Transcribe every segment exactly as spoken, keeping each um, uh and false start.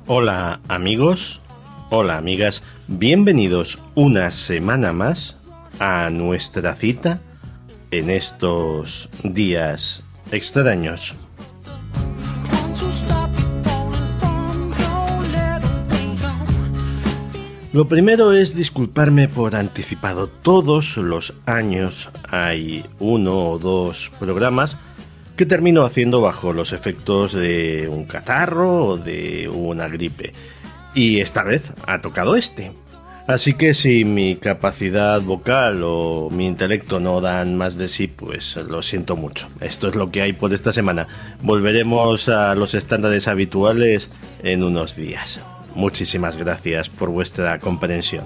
Hola amigos, hola amigas, bienvenidos una semana más a nuestra cita en estos días extraños. Lo primero es disculparme por anticipado. Todos los años hay uno o dos programas que termino haciendo bajo los efectos de un catarro o de una gripe. Y esta vez ha tocado este. Así que si mi capacidad vocal o mi intelecto no dan más de sí, pues lo siento mucho. Esto es lo que hay por esta semana. Volveremos a los estándares habituales en unos días. Muchísimas gracias por vuestra comprensión.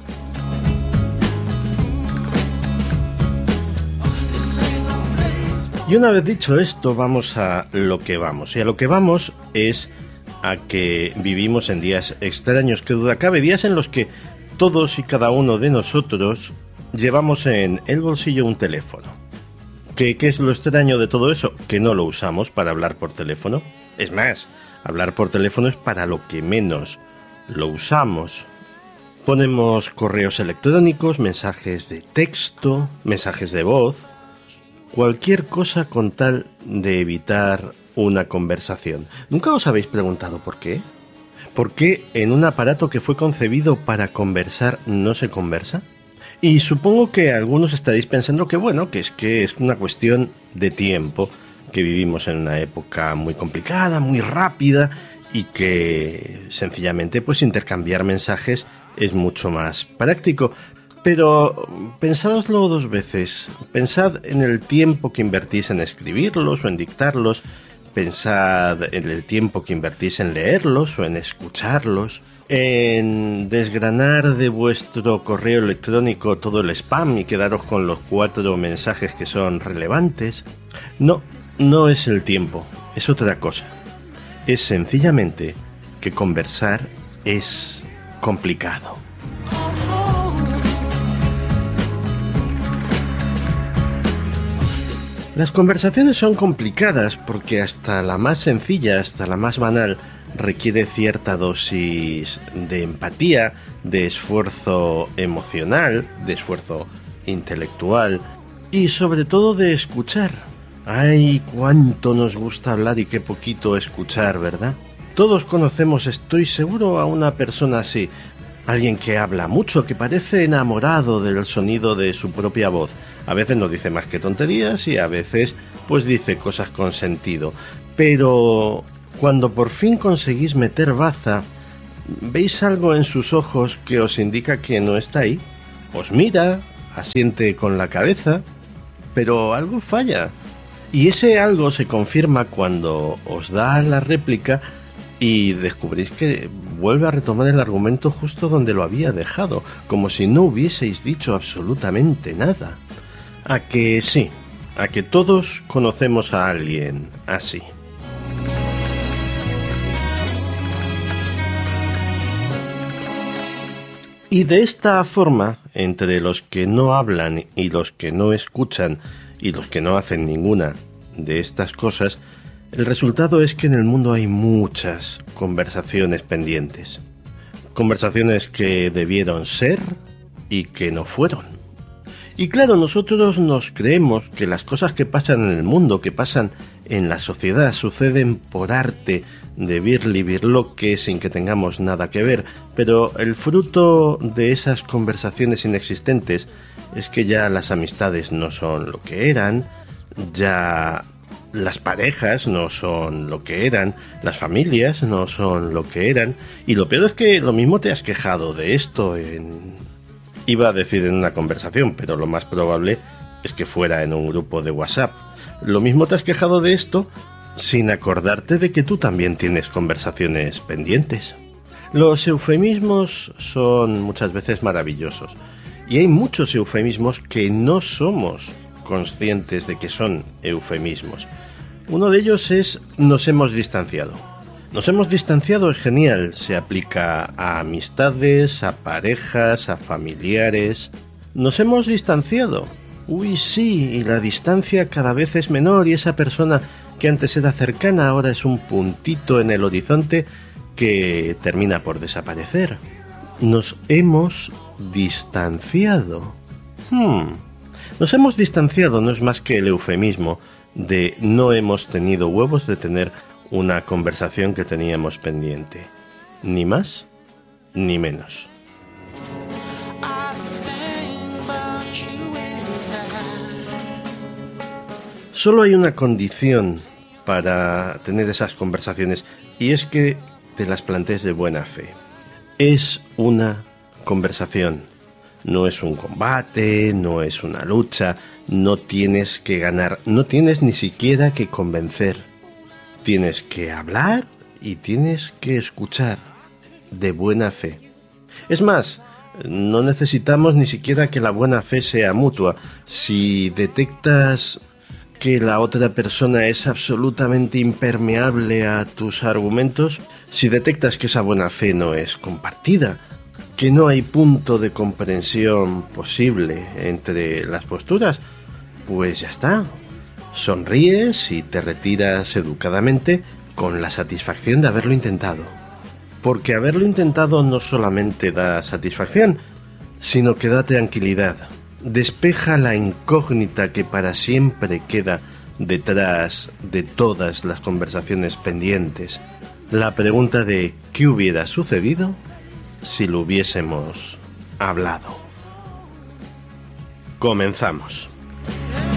Y una vez dicho esto, vamos a lo que vamos. Y a lo que vamos es a que vivimos en días extraños, que duda cabe, días en los que todos y cada uno de nosotros llevamos en el bolsillo un teléfono. ¿Qué, qué es lo extraño de todo eso? Que no lo usamos para hablar por teléfono. Es más, hablar por teléfono es para lo que menos lo usamos. Ponemos correos electrónicos, mensajes de texto, mensajes de voz, cualquier cosa con tal de evitar una conversación. ¿Nunca os habéis preguntado por qué? ¿Por qué en un aparato que fue concebido para conversar no se conversa? Y supongo que algunos estaréis pensando que bueno, que es que es una cuestión de tiempo, que vivimos en una época muy complicada, muy rápida y que sencillamente pues intercambiar mensajes es mucho más práctico. Pero pensadoslo dos veces. Pensad en el tiempo que invertís en escribirlos o en dictarlos. Pensad en el tiempo que invertís en leerlos o en escucharlos. En desgranar de vuestro correo electrónico todo el spam y quedaros con los cuatro mensajes que son relevantes. No, no es el tiempo, es otra cosa. Es sencillamente que conversar es complicado. Las conversaciones son complicadas porque hasta la más sencilla, hasta la más banal, requiere cierta dosis de empatía, de esfuerzo emocional, de esfuerzo intelectual y sobre todo de escuchar. ¡Ay, cuánto nos gusta hablar y qué poquito escuchar!, ¿verdad? Todos conocemos, estoy seguro, a una persona así. Alguien que habla mucho, que parece enamorado del sonido de su propia voz. A veces no dice más que tonterías y a veces pues dice cosas con sentido. Pero cuando por fin conseguís meter baza, ¿veis algo en sus ojos que os indica que no está ahí? Os mira, asiente con la cabeza, pero algo falla. Y ese algo se confirma cuando os da la réplica y descubrís que vuelve a retomar el argumento justo donde lo había dejado, como si no hubieseis dicho absolutamente nada. A que sí, a que todos conocemos a alguien así. Y de esta forma, entre los que no hablan y los que no escuchan y los que no hacen ninguna de estas cosas, el resultado es que en el mundo hay muchas conversaciones pendientes. Conversaciones que debieron ser y que no fueron. Y claro, nosotros nos creemos que las cosas que pasan en el mundo, que pasan en la sociedad, suceden por arte de birli birloque sin que tengamos nada que ver. Pero el fruto de esas conversaciones inexistentes es que ya las amistades no son lo que eran, ya las parejas no son lo que eran, las familias no son lo que eran, y lo peor es que lo mismo te has quejado de esto en... Iba a decir en una conversación, pero lo más probable es que fuera en un grupo de WhatsApp. Lo mismo te has quejado de esto sin acordarte de que tú también tienes conversaciones pendientes. Los eufemismos son muchas veces maravillosos, y hay muchos eufemismos que no somos conscientes de que son eufemismos. Uno de ellos es nos hemos distanciado. Nos hemos distanciado es genial, se aplica a amistades, a parejas, a familiares. Nos hemos distanciado. Uy, sí, y la distancia cada vez es menor y esa persona que antes era cercana ahora es un puntito en el horizonte que termina por desaparecer. Nos hemos distanciado. Hmm. Nos hemos distanciado no es más que el eufemismo de no hemos tenido huevos de tener una conversación que teníamos pendiente. Ni más, ni menos. Solo hay una condición para tener esas conversaciones, y es que te las plantees de buena fe. Es una conversación, no es un combate, no es una lucha, no tienes que ganar, no tienes ni siquiera que convencer. Tienes que hablar y tienes que escuchar de buena fe. Es más, no necesitamos ni siquiera que la buena fe sea mutua. Si detectas que la otra persona es absolutamente impermeable a tus argumentos, si detectas que esa buena fe no es compartida, que no hay punto de comprensión posible entre las posturas, pues ya está. Sonríes y te retiras educadamente con la satisfacción de haberlo intentado. Porque haberlo intentado no solamente da satisfacción, sino que da tranquilidad. Despeja la incógnita que para siempre queda detrás de todas las conversaciones pendientes. La pregunta de ¿qué hubiera sucedido si lo hubiésemos hablado? Comenzamos.